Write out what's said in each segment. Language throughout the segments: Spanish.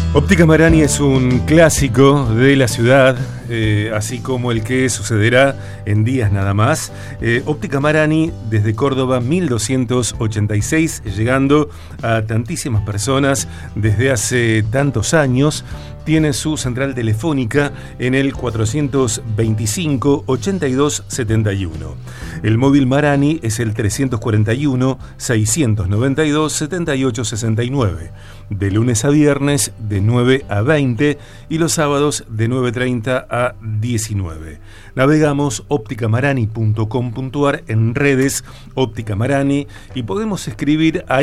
Óptica Marani es un clásico de la ciudad, así como el que sucederá en días nada más. Óptica Marani desde Córdoba 1286, llegando a tantísimas personas desde hace tantos años. Tiene su central telefónica en el 425-8271. El móvil Marani es el 341-692-7869. De lunes a viernes de 9 a 20 y los sábados de 9:30 a 19. Navegamos opticamarani.com.ar, en redes Óptica Marani, y podemos escribir a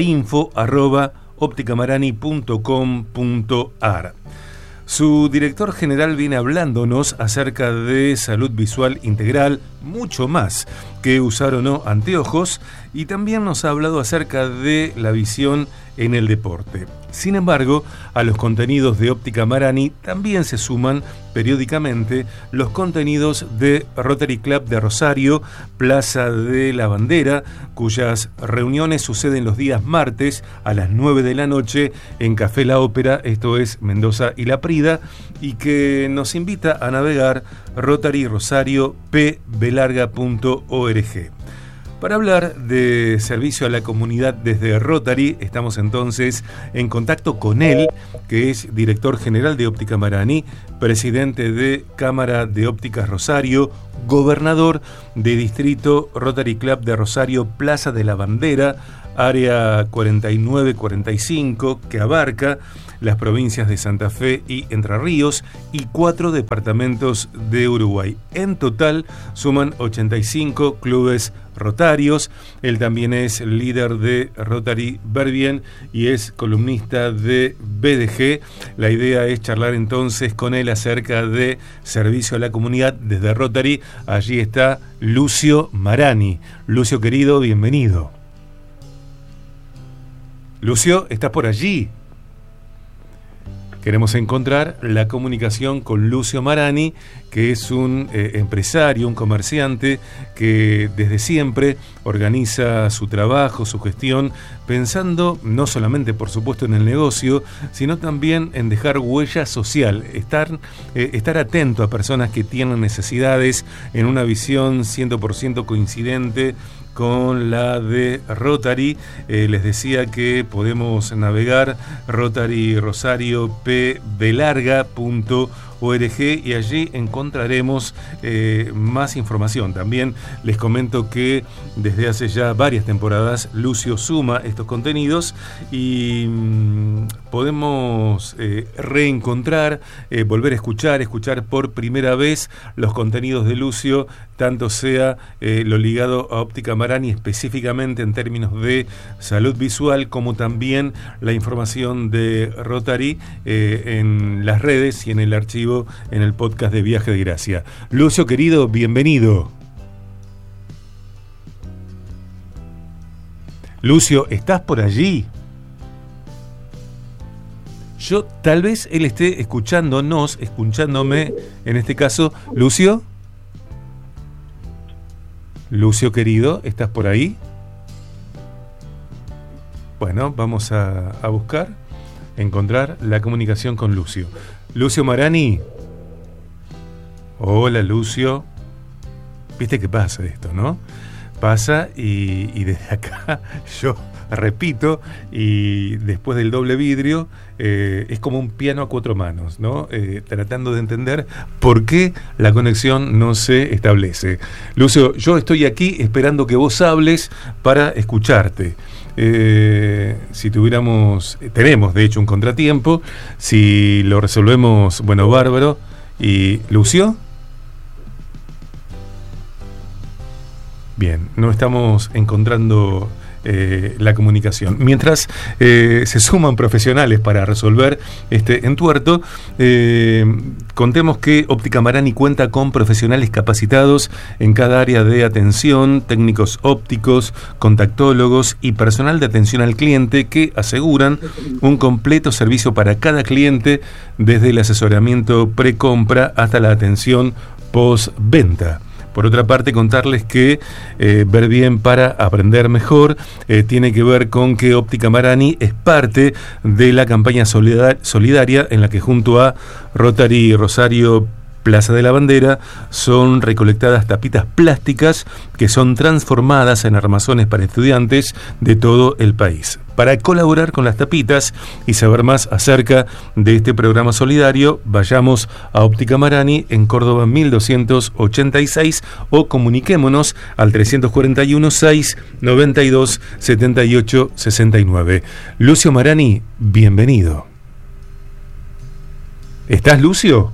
info@opticamarani.com.ar. Su director general viene hablándonos acerca de salud visual integral, mucho más que usar o no anteojos, y también nos ha hablado acerca de la visión en el deporte. Sin embargo, a los contenidos de Óptica Marani también se suman periódicamente los contenidos de Rotary Club de Rosario, Plaza de la Bandera, cuyas reuniones suceden los días martes a las 9 de la noche en Café La Ópera, esto es Mendoza y La Prida, y que nos invita a navegar Rotary Rosario pbelarga.org. Para hablar de servicio a la comunidad desde Rotary, estamos entonces en contacto con él, que es director general de Óptica Marani, presidente de Cámara de Ópticas Rosario, gobernador de Distrito Rotary Club de Rosario, Plaza de la Bandera, área 4945, que abarca las provincias de Santa Fe y Entre Ríos y 4 departamentos de Uruguay. En total suman 85 clubes rotarios. Él también es líder de Rotary Ver y es columnista de BDG. La idea es charlar entonces con él acerca de servicio a la comunidad desde Rotary. Allí está Lucio Marani. Lucio, querido, bienvenido. Lucio, ¿estás por allí? Queremos encontrar la comunicación con Lucio Marani, que es un empresario, un comerciante que desde siempre organiza su trabajo, su gestión, pensando no solamente, por supuesto, en el negocio, sino también en dejar huella social, estar atento a personas que tienen necesidades en una visión 100% coincidente con la de Rotary. Les decía que podemos navegar Rotary Rosario pbelarga.org y allí encontraremos más información. También les comento que desde hace ya varias temporadas Lucio suma estos contenidos y podemos reencontrar, volver a escuchar por primera vez los contenidos de Lucio, tanto sea lo ligado a Óptica Marani específicamente en términos de salud visual, como también la información de Rotary en las redes y en el archivo, en el podcast de Viaje de Gracia. Lucio, querido, bienvenido. Lucio, ¿estás por allí? Yo, tal vez él esté escuchándome, en este caso. Lucio. Lucio, querido, ¿estás por ahí? Bueno, vamos a encontrar la comunicación con Lucio. Lucio Marani. Hola, Lucio. Viste que pasa esto, ¿no? Pasa y desde acá yo repito, y después del doble vidrio es como un piano a 4 manos, ¿no? Tratando de entender por qué la conexión no se establece. Lucio, yo estoy aquí esperando que vos hables para escucharte. Si tenemos de hecho un contratiempo, si lo resolvemos, bueno, bárbaro. Y Lucio, bien, no estamos encontrando la comunicación. Mientras se suman profesionales para resolver este entuerto, contemos que Óptica Marani cuenta con profesionales capacitados en cada área de atención, técnicos ópticos, contactólogos y personal de atención al cliente que aseguran un completo servicio para cada cliente, desde el asesoramiento pre-compra hasta la atención post-venta. Por otra parte, contarles que ver bien para aprender mejor tiene que ver con que Óptica Marani es parte de la campaña solidaria en la que junto a Rotary Rosario Plaza de la Bandera son recolectadas tapitas plásticas que son transformadas en armazones para estudiantes de todo el país. Para colaborar con las tapitas y saber más acerca de este programa solidario, vayamos a Óptica Marani en Córdoba 1286 o comuniquémonos al 341 6 92 78 69. Lucio Marani, bienvenido. ¿Estás, Lucio?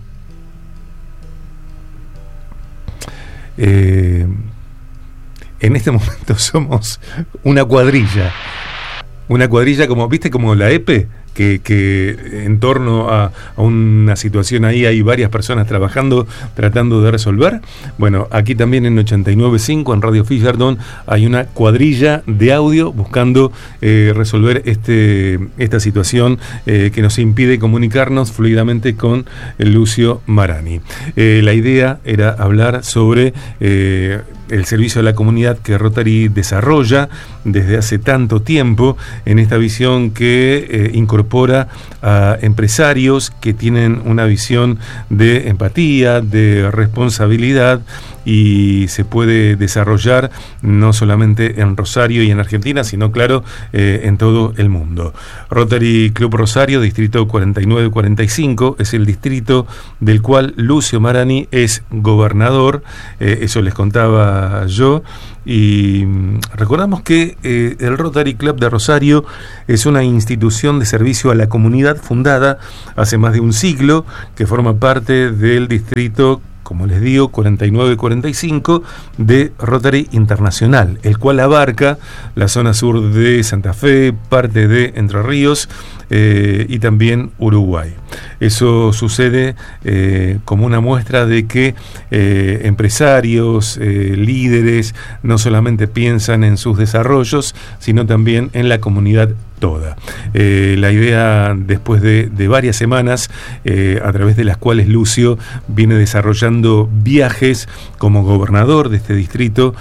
En este momento somos una cuadrilla como, ¿viste? Como la EPE, que en torno a una situación ahí hay varias personas trabajando, tratando de resolver. Bueno, aquí también en 89.5 en Radio Fisherton hay una cuadrilla de audio buscando resolver esta situación que nos impide comunicarnos fluidamente con Lucio Marani. La idea era hablar sobre el servicio a la comunidad que Rotary desarrolla desde hace tanto tiempo en esta visión que incorpora a empresarios que tienen una visión de empatía, de responsabilidad, y se puede desarrollar no solamente en Rosario y en Argentina, sino claro, en todo el mundo. Rotary Club Rosario, distrito 4945, es el distrito del cual Lucio Marani es gobernador, eso les contaba yo, y recordamos que el Rotary Club de Rosario es una institución de servicio a la comunidad fundada hace más de un siglo, que forma parte del distrito, como les digo, 4945 de Rotary Internacional, el cual abarca la zona sur de Santa Fe, parte de Entre Ríos y también Uruguay. Eso sucede como una muestra de que empresarios, líderes, no solamente piensan en sus desarrollos, sino también en la comunidad toda. La idea, después de varias semanas, a través de las cuales Lucio viene desarrollando viajes como gobernador de este distrito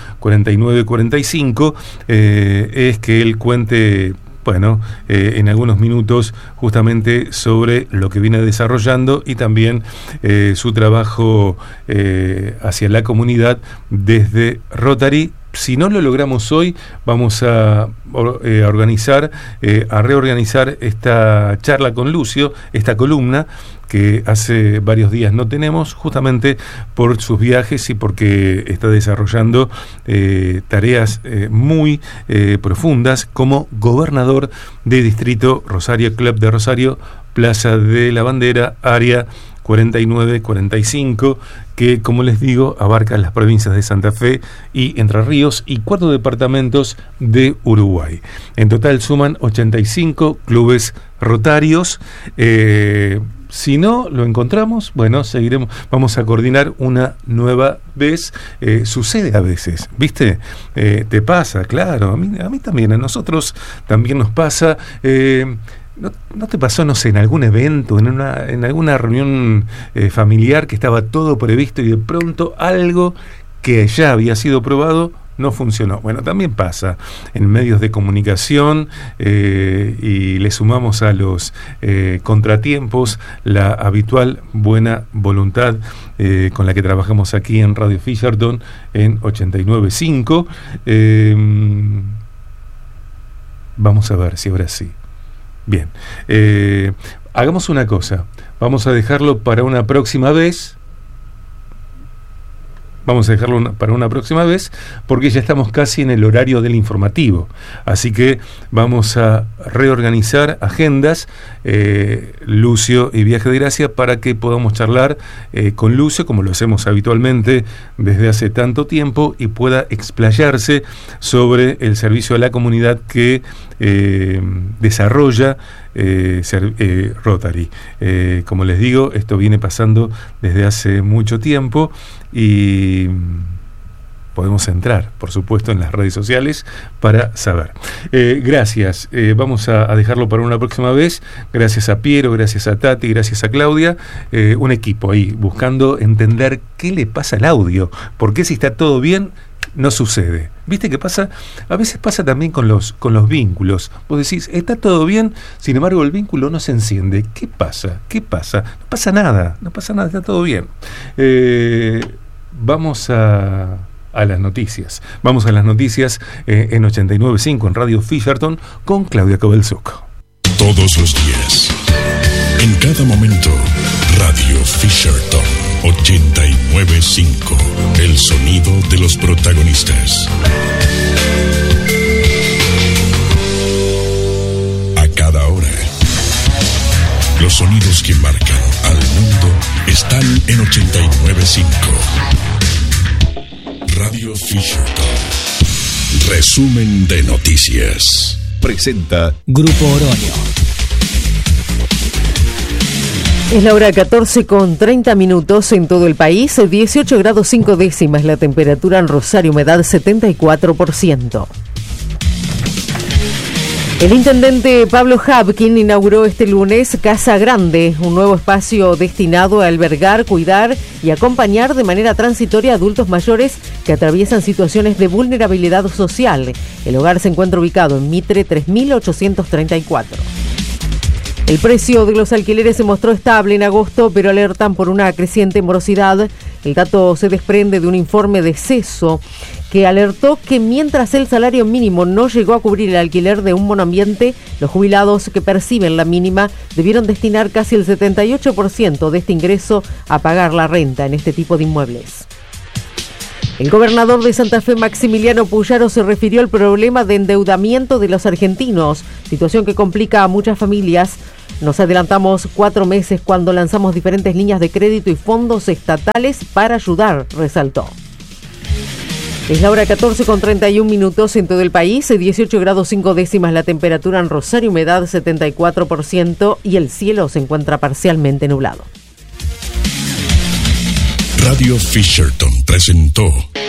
4945, es que él cuente, bueno, en algunos minutos justamente sobre lo que viene desarrollando y también su trabajo hacia la comunidad desde Rotary. Si no lo logramos hoy, vamos a reorganizar esta charla con Lucio, esta columna que hace varios días no tenemos, justamente por sus viajes y porque está desarrollando tareas muy profundas como gobernador de distrito Rosario Club de Rosario, Plaza de la Bandera, área 4945, que, como les digo, abarca las provincias de Santa Fe y Entre Ríos y 4 departamentos de Uruguay. En total suman 85 clubes rotarios. Si no lo encontramos, bueno, seguiremos, vamos a coordinar una nueva vez. Sucede a veces, ¿viste? Te pasa, claro, a mí también, a nosotros también nos pasa. ¿No te pasó, no sé, en algún evento, en alguna reunión familiar que estaba todo previsto y de pronto algo que ya había sido probado no funcionó? Bueno, también pasa en medios de comunicación y le sumamos a los contratiempos la habitual buena voluntad con la que trabajamos aquí en Radio Fisherton en 89.5. Vamos a ver si ahora sí. Bien, hagamos una cosa, vamos a dejarlo para una próxima vez. Vamos a dejarlo para una próxima vez porque ya estamos casi en el horario del informativo. Así que vamos a reorganizar agendas, Lucio y Viaje de Gracia, para que podamos charlar con Lucio, como lo hacemos habitualmente desde hace tanto tiempo, y pueda explayarse sobre el servicio a la comunidad que desarrolla Rotary. Como les digo, esto viene pasando desde hace mucho tiempo y podemos entrar, por supuesto, en las redes sociales para saber. Gracias. Vamos a dejarlo para una próxima vez. Gracias a Piero, gracias a Tati, gracias a Claudia. Un equipo ahí buscando entender qué le pasa al audio. ¿Por qué si está todo bien no sucede? ¿Viste qué pasa? A veces pasa también con los vínculos. Vos decís, está todo bien, sin embargo el vínculo no se enciende. ¿Qué pasa? ¿Qué pasa? No pasa nada, está todo bien. Vamos a las noticias. Vamos a las noticias en 89.5 en Radio Fisherton con Claudia Kowalczuk. Todos los días, en cada momento, Radio Fisherton 89.5, el sonido de los protagonistas. A cada hora, los sonidos que marcan al mundo están en 89.5. Radio Fisherton. Resumen de noticias. Presenta Grupo Oroño. Es la hora 14:30 en todo el país, 18 grados 5 décimas la temperatura en Rosario, humedad 74%. El intendente Pablo Habkin inauguró este lunes Casa Grande, un nuevo espacio destinado a albergar, cuidar y acompañar de manera transitoria a adultos mayores que atraviesan situaciones de vulnerabilidad social. El hogar se encuentra ubicado en Mitre 3834. El precio de los alquileres se mostró estable en agosto, pero alertan por una creciente morosidad. El dato se desprende de un informe de CESO que alertó que mientras el salario mínimo no llegó a cubrir el alquiler de un monoambiente, los jubilados que perciben la mínima debieron destinar casi el 78% de este ingreso a pagar la renta en este tipo de inmuebles. El gobernador de Santa Fe, Maximiliano Puyaro, se refirió al problema de endeudamiento de los argentinos, situación que complica a muchas familias. Nos adelantamos 4 meses cuando lanzamos diferentes líneas de crédito y fondos estatales para ayudar, resaltó. Es la hora 14:31 en todo el país, 18 grados 5 décimas la temperatura en Rosario, humedad 74% y el cielo se encuentra parcialmente nublado. Radio Fisherton presentó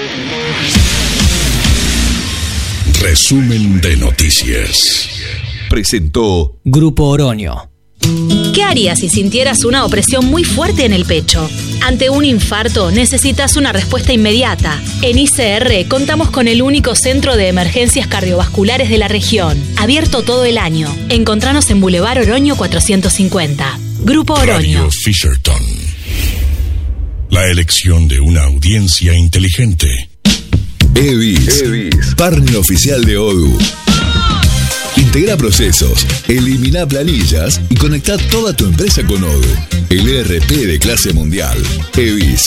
Resumen de noticias. Presentó Grupo Oroño. ¿Qué harías si sintieras una opresión muy fuerte en el pecho? Ante un infarto necesitas una respuesta inmediata. En ICR contamos con el único centro de emergencias cardiovasculares de la región, abierto todo el año. Encontranos en Boulevard Oroño 450. Grupo Oroño. Radio Fisherton. La elección de una audiencia inteligente. EVIS, partner oficial de Odoo. Integra procesos, elimina planillas y conecta toda tu empresa con Odoo, el ERP de clase mundial. EVIS.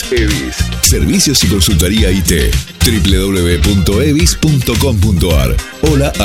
Servicios y consultoría IT. www.evis.com.ar. Hola